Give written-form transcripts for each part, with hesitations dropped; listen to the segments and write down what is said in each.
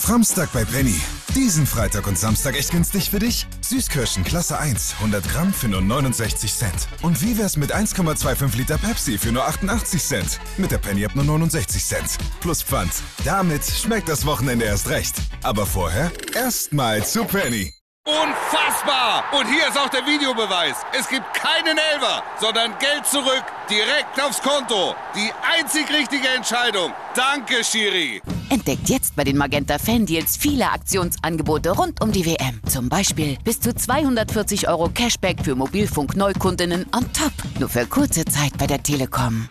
Framstag bei Penny. Diesen Freitag und Samstag echt günstig für dich? Süßkirschen Klasse 1, 100 Gramm für nur 69 Cent. Und wie wär's mit 1,25 Liter Pepsi für nur 88 Cent? Mit der Penny-App nur 69 Cent. Plus Pfand. Damit schmeckt das Wochenende erst recht. Aber vorher erstmal zu Penny. Unfassbar! Und hier ist auch der Videobeweis. Es gibt keinen Elfer, sondern Geld zurück, direkt aufs Konto. Die einzig richtige Entscheidung. Danke, Schiri. Entdeckt jetzt bei den Magenta Fan-Deals viele Aktionsangebote rund um die WM. Zum Beispiel bis zu 240 € Cashback für Mobilfunk-Neukundinnen on top. Nur für kurze Zeit bei der Telekom.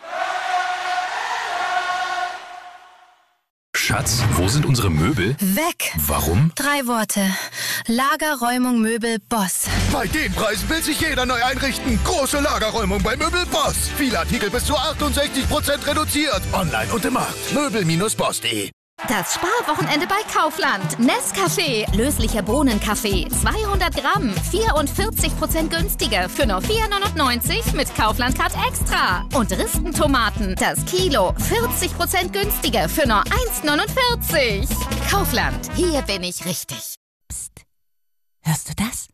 Schatz, wo sind unsere Möbel? Weg! Warum? 3 Worte. Lagerräumung Möbel Boss. Bei den Preisen will sich jeder neu einrichten. Große Lagerräumung bei Möbel Boss. Viele Artikel bis zu 68% reduziert. Online und im Markt. Möbel-boss.de. Das Sparwochenende bei Kaufland. Nescafé, löslicher Bohnenkaffee, 200 Gramm, 44% günstiger für nur 4,99 mit Kaufland Card Extra. Und Ristentomaten, das Kilo, 40% günstiger für nur 1,49. Kaufland, hier bin ich richtig. Psst, hörst du das?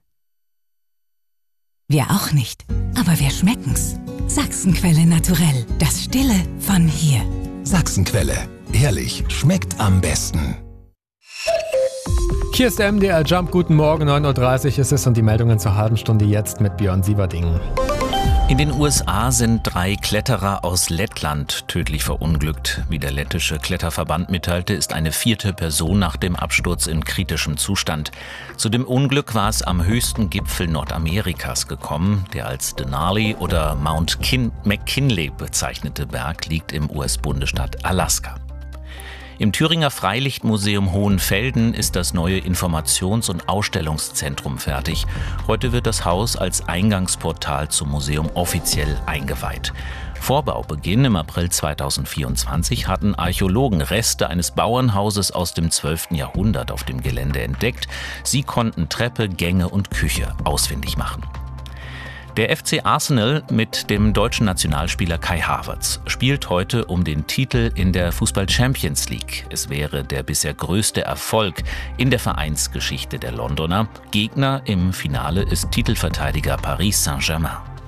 Wir auch nicht, aber wir schmecken's. Sachsenquelle Naturell, das Stille von hier. Sachsenquelle. Ehrlich, schmeckt am besten. Hier ist der MDR Jump. Guten Morgen, 9.30 Uhr ist es und die Meldungen zur halben Stunde jetzt mit Björn Sieverding. In den USA sind 3 Kletterer aus Lettland tödlich verunglückt. Wie der lettische Kletterverband mitteilte, ist eine 4. Person nach dem Absturz in kritischem Zustand. Zu dem Unglück war es am höchsten Gipfel Nordamerikas gekommen. Der als Denali oder Mount McKinley bezeichnete Berg liegt im US-Bundesstaat Alaska. Im Thüringer Freilichtmuseum Hohenfelden ist das neue Informations- und Ausstellungszentrum fertig. Heute wird das Haus als Eingangsportal zum Museum offiziell eingeweiht. Vorbaubeginn im April 2024 hatten Archäologen Reste eines Bauernhauses aus dem 12. Jahrhundert auf dem Gelände entdeckt. Sie konnten Treppe, Gänge und Küche ausfindig machen. Der FC Arsenal mit dem deutschen Nationalspieler Kai Havertz spielt heute um den Titel in der Fußball-Champions League. Es wäre der bisher größte Erfolg in der Vereinsgeschichte der Londoner. Gegner im Finale ist Titelverteidiger Paris Saint-Germain.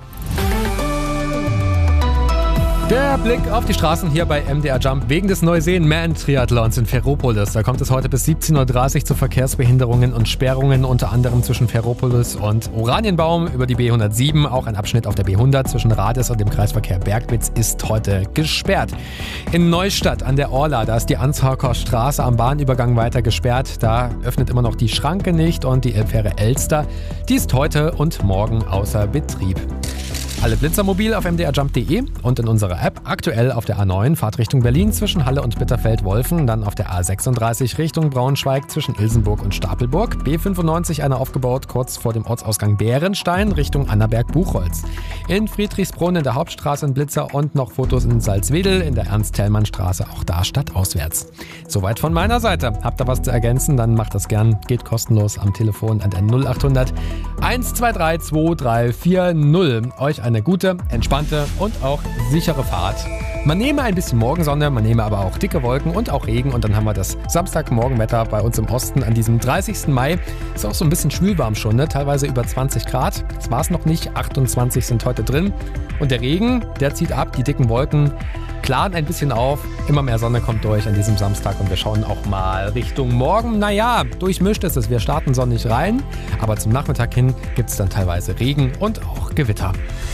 Der Blick auf die Straßen hier bei MDR Jump wegen des Neuseen-Man-Triathlons in Ferropolis. Da kommt es heute bis 17.30 Uhr zu Verkehrsbehinderungen und Sperrungen, unter anderem zwischen Ferropolis und Oranienbaum über die B107. Auch ein Abschnitt auf der B100 zwischen Rades und dem Kreisverkehr Bergwitz ist heute gesperrt. In Neustadt an der Orla, da ist die Anshaker Straße am Bahnübergang weiter gesperrt. Da öffnet immer noch die Schranke nicht und die Elbfähre Elster, die ist heute und morgen außer Betrieb. Alle Blitzer mobil auf mdrjump.de und in unserer App. Aktuell auf der A9 Fahrt Richtung Berlin zwischen Halle und Bitterfeld-Wolfen. Dann auf der A36 Richtung Braunschweig zwischen Ilsenburg und Stapelburg. B95 einer aufgebaut kurz vor dem Ortsausgang Bärenstein Richtung Annaberg-Buchholz. In Friedrichsbrunn in der Hauptstraße ein Blitzer und noch Fotos in Salzwedel in der Ernst-Thälmann-Straße. Auch da stadtauswärts. Soweit von meiner Seite. Habt ihr was zu ergänzen, dann macht das gern. Geht kostenlos am Telefon an der 0800 123 2340. Euch eine gute, entspannte und auch sichere Fahrt. Man nehme ein bisschen Morgensonne, man nehme aber auch dicke Wolken und auch Regen und dann haben wir das Samstagmorgenwetter bei uns im Osten an diesem 30. Mai. Ist auch so ein bisschen schwülwarm schon, ne? Teilweise über 20 Grad. Das war es noch nicht, 28 sind heute drin. Und der Regen, der zieht ab, die dicken Wolken klaren ein bisschen auf. Immer mehr Sonne kommt durch an diesem Samstag und wir schauen auch mal Richtung morgen. Naja, durchmischt ist es, wir starten sonnig rein, aber zum Nachmittag hin gibt es dann teilweise Regen und auch Gewitter.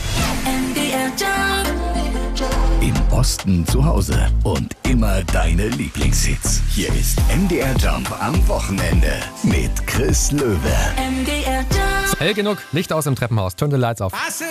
Im Osten zu Hause und immer deine Lieblingshits. Hier ist MDR Jump am Wochenende mit Chris Löwe. Hell genug, Licht aus im Treppenhaus, turn the lights off.